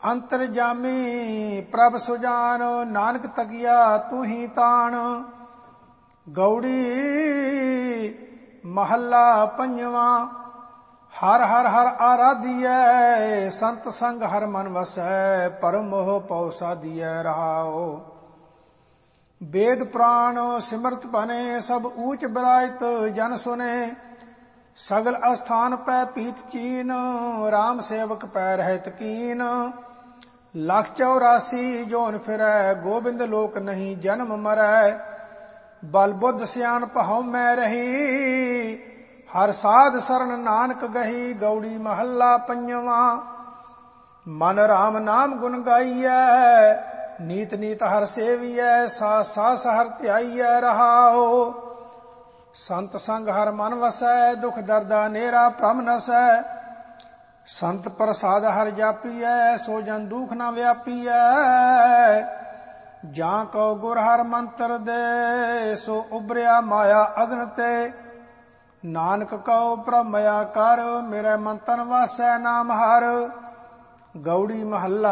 ਅੰਤਰਜਾਮੀ ਪ੍ਰਭ ਸੁਜਾਨ, ਨਾਨਕ ਤਕੀਆ ਤੂੰ ਹੀ ਤਾਣ। ਗੌੜੀ ਮਹੱਲਾ ਪੰਜਵਾਂ। ਹਰ ਹਰ ਹਰ ਆਰਾਧੀਐ, ਸੰਤ ਸੰਗ ਹਰ ਮਨ ਵਸੈ, ਪਰਮ ਮੋਹ ਪਉ ਸਾਧੀਐ ਰਹਾਉ। ਵੇਦ ਪੁਰਾਣ ਸਿਮਰਤ ਬਨੇ, ਸਭ ਊਚ ਬਿਰਾਜਤ ਜਨ ਸੁਨੇ। ਸਗਲ ਅਸਥਾਨ ਪੈ ਪੀਤ ਚੀਨ, ਰਾਮ ਸੇਵਕ ਪੈ ਰਹਿਤ ਕੀਨ। ਲੱਖ 84 ਜੋਨ ਫਿਰੈ, ਗੋਬਿੰਦ ਲੋਕ ਨਹੀਂ ਜਨਮ ਮਰੈ। ਬਲ ਬੁੱਧ ਸਿਆਣਪ ਹਉ ਮੈਂ ਰਹੀ, ਹਰ ਸਾਧ ਸਰਣ ਨਾਨਕ ਗਹੀ। ਗੌੜੀ ਮਹੱਲਾ ਪੰਜਵਾਂ। ਮਨ ਰਾਮ ਨਾਮ ਗੁਣ ਗਾਈਐ, ਨੀਤ ਨੀਤ ਹਰ ਸੇਵੀਐ। ਸਾਸ ਸਾਸ ਹਰ ਧਿਆਈਐ ਰਹਾਉ। ਸੰਤ ਸੰਗ ਹਰ ਮਨ ਵਸੈ, ਦੁਖ ਦਰਦਾ ਨੇਰਾ ਭ੍ਰਮ ਨਸੈ। ਸੰਤ ਪ੍ਰਸਾਦ ਹਰ ਜਾਪੀਐ, ਸੋ ਜਨ ਦੁਖ ਨ ਵਿਆਪੀਐ। ਜਾਂ ਕਉ ਗੁਰ ਹਰ ਮੰਤਰ ਦੇ, ਸੋ ਉਬਰਿਆ ਮਾਇਆ ਅਗਨ ਤੇ। ਨਾਨਕ ਕਉ ਪ੍ਰਭ ਮਇਆ ਕਰ, ਮੇਰੇ ਮਨ ਤਨ ਵਾਸੈ ਨਾਮ ਹਰ। ਗੌੜੀ ਮਹੱਲਾ